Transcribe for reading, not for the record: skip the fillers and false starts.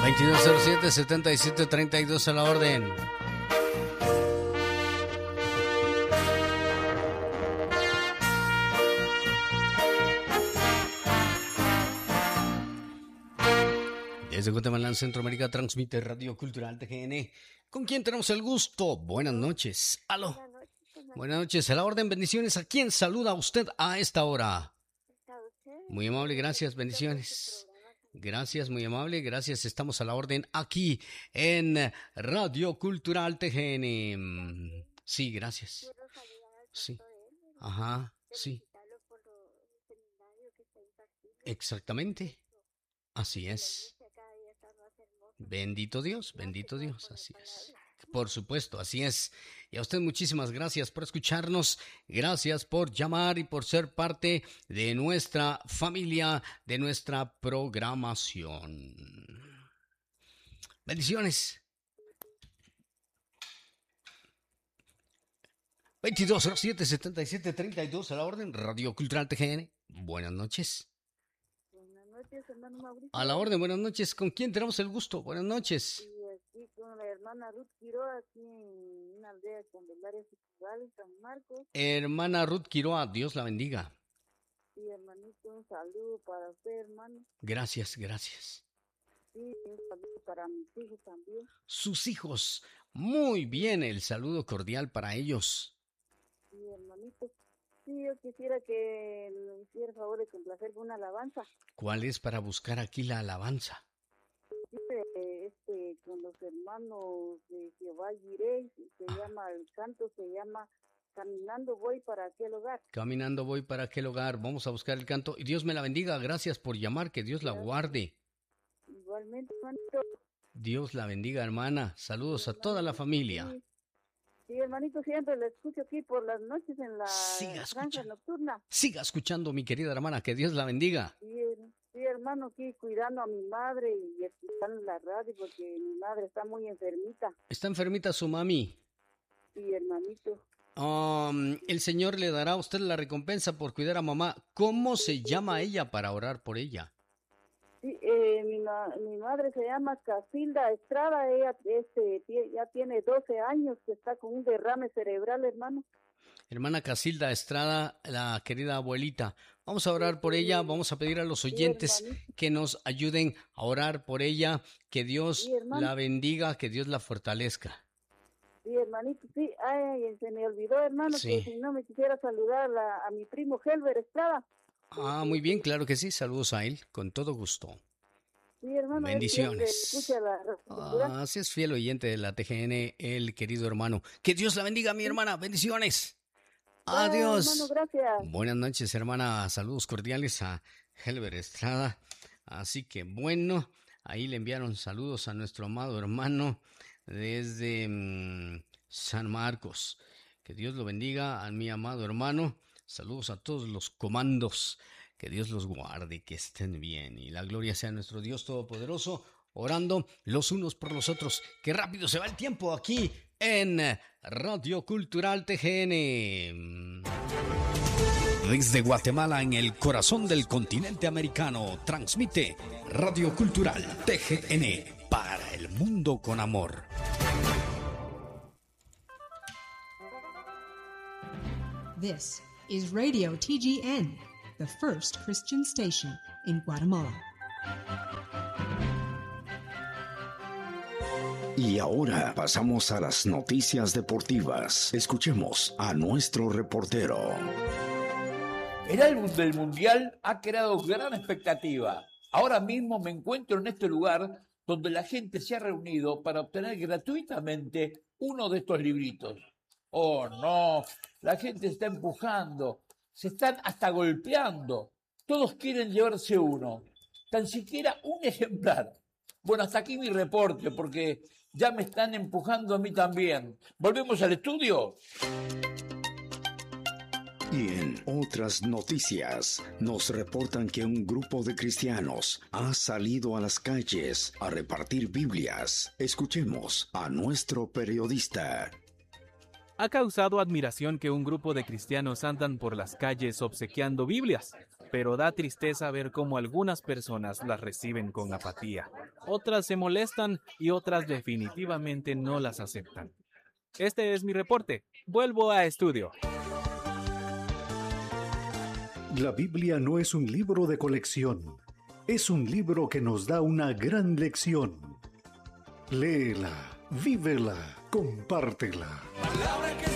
2207-7732 a la orden. Desde Guatemala, en Centroamérica, transmite Radio Cultural TGN. ¿Con quién tenemos el gusto? Buenas noches. Aló. Buenas noches. A la orden, bendiciones. ¿A quién saluda usted a esta hora? Muy amable, gracias, bendiciones. Gracias, muy amable, gracias. Estamos a la orden aquí en Radio Cultural TGN. Sí, gracias. Sí. Ajá, sí. Exactamente. Así es. Bendito Dios, así es. Por supuesto, así es. Y a usted muchísimas gracias por escucharnos, gracias por llamar y por ser parte de nuestra familia, de nuestra programación. Bendiciones. 2207-7732 a la orden, Radio Cultural TGN. Buenas noches. Hermano Mauricio. A la orden, buenas noches. ¿Con quién tenemos el gusto? Buenas noches. Y aquí con la hermana Ruth Quiroa, aquí en una aldea Candelaria Cultural, San Marcos. Hermana Ruth Quiroa, Dios la bendiga. Sí, hermanito, un saludo para usted, hermano. Gracias, gracias. Sí, un saludo para mis hijos también. Sus hijos, muy bien, el saludo cordial para ellos. Sí, hermanito. Sí, yo quisiera que me hiciera el favor de complacer con una alabanza. ¿Cuál es para buscar aquí la alabanza? Con los hermanos de Jehová Jireh, el canto se llama Caminando voy para aquel hogar. Caminando voy para aquel hogar. Vamos a buscar el canto. Y Dios me la bendiga. Gracias por llamar. Que Dios la guarde. Igualmente, hermanito. Dios la bendiga, hermana. Saludos a toda la familia. Sí, hermanito, siempre le escucho aquí por las noches en la franja nocturna. Siga escuchando, mi querida hermana. Que Dios la bendiga. Sí, hermano, aquí cuidando a mi madre y escuchando la radio porque mi madre está muy enfermita. ¿Está enfermita su mami? Sí, hermanito. El Señor le dará a usted la recompensa por cuidar a mamá. ¿Cómo se llama ella para orar por ella? Sí, mi madre se llama Casilda Estrada. Ella ya tiene 12 años que está con un derrame cerebral, hermano. Hermana Casilda Estrada, la querida abuelita, vamos a orar por ella, vamos a pedir a los oyentes que nos ayuden a orar por ella, que Dios la bendiga, que Dios la fortalezca. Sí, hermanito, sí, se me olvidó, hermano, que si no me quisiera saludar a mi primo Helber Estrada. Muy bien, claro que sí, saludos a él, con todo gusto. Sí, hermano, bendiciones. Así es, fiel oyente de la TGN, el querido hermano. Que Dios la bendiga, mi hermana, bendiciones. Adiós. Hermano, gracias. Buenas noches, hermana. Saludos cordiales a Helber Estrada. Así que bueno, ahí le enviaron saludos a nuestro amado hermano desde San Marcos. Que Dios lo bendiga a mi amado hermano. Saludos a todos los comandos. Que Dios los guarde, que estén bien. Y la gloria sea a nuestro Dios Todopoderoso. Orando los unos por los otros. Que rápido se va el tiempo aquí en Radio Cultural TGN. Desde Guatemala, en el corazón del continente americano, transmite Radio Cultural TGN para el mundo con amor. This is Radio TGN, the first Christian station in Guatemala. Y ahora pasamos a las noticias deportivas. Escuchemos a nuestro reportero. El álbum del Mundial ha creado gran expectativa. Ahora mismo me encuentro en este lugar donde la gente se ha reunido para obtener gratuitamente uno de estos libritos. ¡Oh, no! La gente está empujando, se están hasta golpeando. Todos quieren llevarse uno, tan siquiera un ejemplar. Bueno, hasta aquí mi reporte, porque ya me están empujando a mí también. ¿Volvemos al estudio? Y en otras noticias, nos reportan que un grupo de cristianos ha salido a las calles a repartir Biblias. Escuchemos a nuestro periodista. Ha causado admiración que un grupo de cristianos andan por las calles obsequiando Biblias. pero da tristeza ver cómo algunas personas las reciben con apatía. Otras se molestan y otras definitivamente no las aceptan. Este es mi reporte. Vuelvo a estudio. La Biblia no es un libro de colección. Es un libro que nos da una gran lección. Léela, vívela, compártela. Palabra que